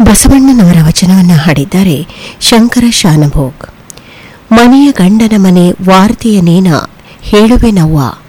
ಬಸವಣ್ಣನವರ ವಚನವನ್ನು ಹಾಡಿದ್ದಾರೆ ಶಂಕರ ಶಾನಭೋಗ್. ಮನೆಯ ಗಂಡನ ಮನೆ ವಾರ್ತೆಯ ನೇನ ಹೇಳುವೆನವ್ವ,